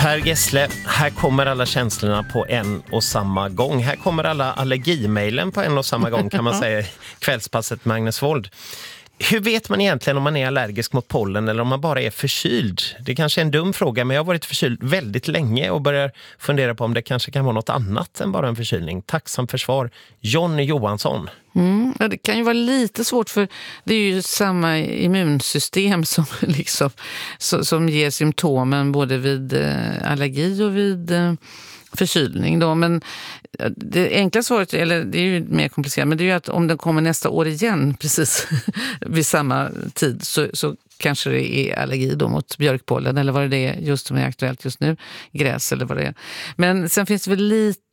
Per Gessle, här kommer alla känslorna på en och samma gång. Här kommer alla allergimailen på en och samma gång, kan man säga i kvällspasset med Agnes Wold. Hur vet man egentligen om man är allergisk mot pollen eller om man bara är förkyld? Det kanske är en dum fråga, men jag har varit förkyld väldigt länge och börjar fundera på om det kanske kan vara något annat än bara en förkylning. Tacksam för svar, Jonny Johansson. Ja, det kan ju vara lite svårt, för det är ju samma immunsystem som, som ger symptomen både vid allergi och vid förkylning då. Men det enkla svaret, eller det är ju mer komplicerat, men det är ju att om den kommer nästa år igen precis vid samma tid så kanske det är allergi då mot björkpollen eller vad det är just som är aktuellt just nu, gräs eller vad det är. Men sen finns det väl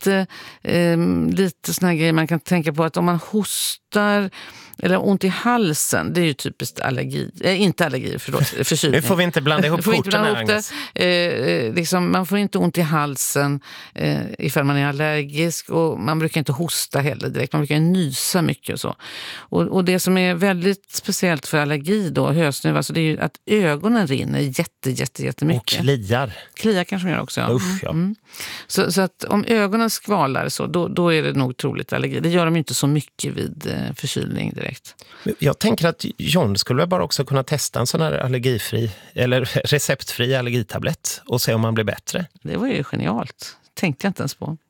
lite såna här grejer man kan tänka på, att om man hostar eller ont i halsen, det är ju typiskt allergi. Inte allergi, förlåt, förkylning. Nu får vi inte blanda ihop korten här, Agnes. Man får inte ont i halsen ifall man är allergisk, och man brukar inte hosta heller direkt. Man brukar nysa mycket och så. Och det som är väldigt speciellt för allergi då, hösnuva, alltså det är ju att ögonen rinner jättemycket. Och kliar. Kliar kanske man gör också, ja. Usch, ja. Så att om ögonen skvalar så, då är det nog troligt allergi. Det gör de inte så mycket vid förkylning direkt. Jag tänker att John skulle bara också kunna testa en sån här allergifri eller receptfri allergitablett och se om man blir bättre. Det var ju genialt. Tänkte jag inte ens på.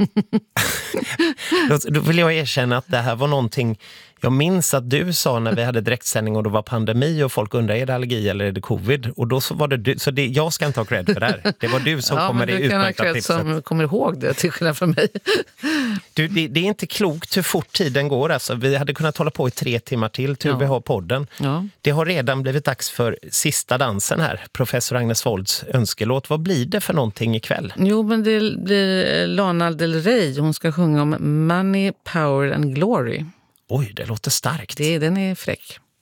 Då vill jag erkänna att det här var någonting jag minns att du sa när vi hade direktsändning och det var pandemi och folk undrade, är det allergi eller är det covid? Och då så var det du, så det, jag ska inte ha cred för det här. Det var du som kommer det utmärkta tipset. Som kommer ihåg det, till skillnad från mig. Du, det är inte klokt hur fort tiden går. Alltså, vi hade kunnat hålla på i 3 timmar till vi har podden. Ja. Det har redan blivit dags för sista dansen här. Professor Agnes Wolds önskelåt. Vad blir det för någonting ikväll? Jo, men det blir Lana Del Rey. Hon ska sjunga om Money, Power and Glory. Oj, det låter starkt. Den är fräck.